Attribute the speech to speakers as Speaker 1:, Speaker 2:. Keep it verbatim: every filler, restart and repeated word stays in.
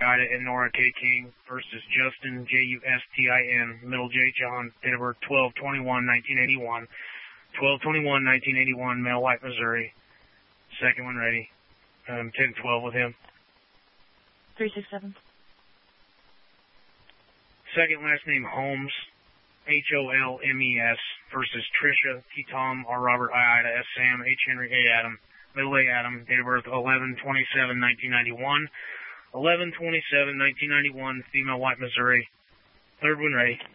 Speaker 1: Ida and Nora K. King versus Justin, J U S T I N, middle J. John, date of birth twelve twenty-one nineteen eighty-one. twelve twenty-one nineteen eighty-one, male, White, Missouri. Second one ready. Um, ten twelve with him.
Speaker 2: three six seven.
Speaker 1: Second last name Holmes, H O L M E S, versus Trisha, T. Tom, R. Robert, I. Ida, S. Sam, H. Henry, A. Adam, middle A. Adam, date of birth eleven twenty-seven nineteen ninety-one. eleven twenty-seven nineteen ninety-one, female, White, Missouri. Third one ready.